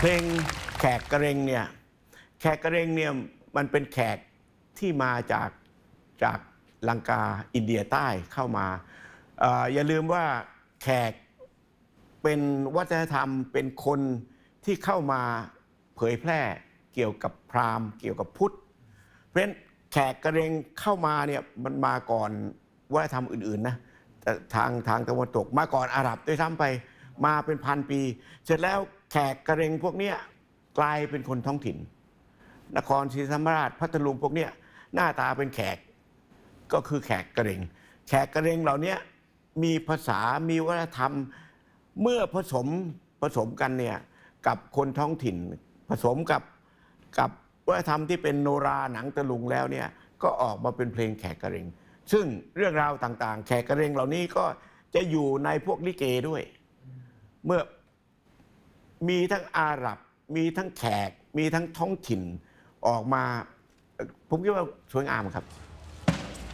เพลงแขกกระเรงเนี่ยแขกกระเรงเนี่ยมันเป็นแขกที่มาจากลังกาอินเดียใต้เข้ามาอย่าลืมว่าแขกเป็นวัฒนธรรมเป็นคนที่เข้ามาเผยแพร่เกี่ยวกับพราหมณ์เกี่ยวกับพุทธเพราะฉะนั้นแขกกระเรงเข้ามาเนี่ยมันมาก่อนวัฒนธรรมอื่นๆนะทางตะวันตกมาก่อนอาหรับด้วยซ้ำไปมาเป็นพันปีเสร็จแล้วแขกกระเรงพวกนี้กลายเป็นคนท้องถิ่นนครศรีธรรมราชพัทลุงพวกนี้หน้าตาเป็นแขกก็คือแขกกระเรงแขกกระเรงเหล่านี้มีภาษามีวัฒนธรรมเมื่อผสมกันเนี่ยกับคนท้องถิ่นผสมกับวัฒนธรรมที่เป็นโนราหนังตะลุงแล้วเนี่ยก็ออกมาเป็นเพลงแขกกระเรงซึ่งเรื่องราวต่างๆแขกกระเรงเหล่านี้ก็จะอยู่ในพวกลิเกด้วยเมื่อมีทั้งอาหรับมีทั้งแขกมีทั้งท้องถิ่นออกมาผมคิดว่าสวยงามครับ